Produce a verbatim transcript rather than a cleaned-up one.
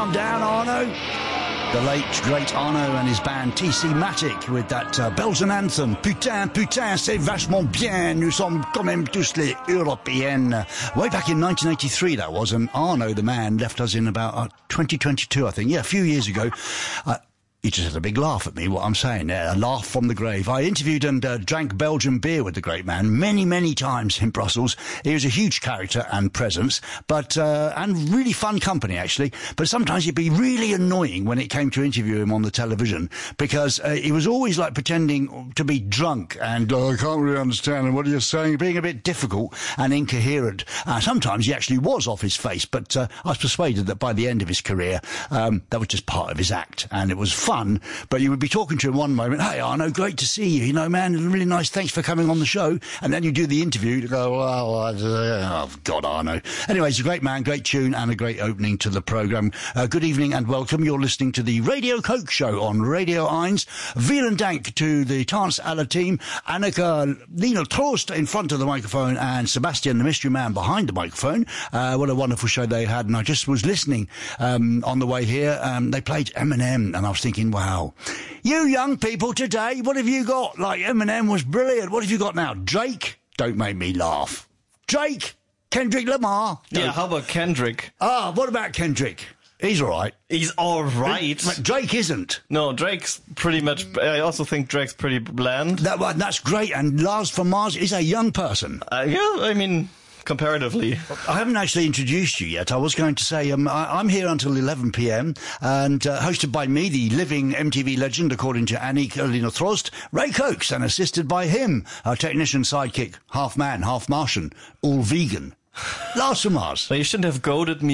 calm down, Arno. The late, great Arno and his band T C Matic with that uh, Belgian anthem. Putain, putain, c'est vachement bien. Nous sommes quand même tous les Européennes. Way back in nineteen eighty-three, that was. And Arno, the man, left us in about uh, twenty twenty-two, I think. Yeah, a few years ago. Uh, He just had a big laugh at me, what I'm saying there. A laugh from the grave. I interviewed and uh, drank Belgian beer with the great man many, many times in Brussels. He was a huge character and presence, but uh, and really fun company, actually. But sometimes he'd be really annoying when it came to interview him on the television, because uh, he was always like pretending to be drunk and, oh, I can't really understand what you're saying, being a bit difficult and incoherent. Uh, sometimes he actually was off his face, but uh, I was persuaded that by the end of his career, um, that was just part of his act, and it was fun. But you would be talking to him one moment, hey Arno, great to see you, you know, man, really nice, thanks for coming on the show, and then you do the interview to go, well, oh God, Arno. Anyway, it's a great man, great tune, and a great opening to the programme. Uh, good evening and welcome. You're listening to the Radio Coke Show on Radio Eins. Vielen Dank to the Tans Aller team, Annika, Lina Trost in front of the microphone, and Sebastian, the mystery man, behind the microphone. Uh, what a wonderful show they had, and I just was listening um, on the way here. Um, they played Eminem, and I was thinking, wow, you young people today, what have you got? Like, Eminem was brilliant. What have you got now? Drake? Don't make me laugh. Drake? Kendrick Lamar? Don't. Yeah, how about Kendrick? Ah, what about Kendrick? He's all right. He's all right. But Drake isn't. No, Drake's pretty much... I also think Drake's pretty bland. That, well, that's great. And Lars from Mars is a young person. Uh, yeah, I mean... comparatively. I haven't actually introduced you yet. I was going to say, um, I, I'm here until eleven p.m. and uh, hosted by me, the living M T V legend, according to Annick Lina Trost, Ray Cokes, and assisted by him, our technician sidekick, half man, half Martian, all vegan, Lars from Mars. Well, you shouldn't have goaded me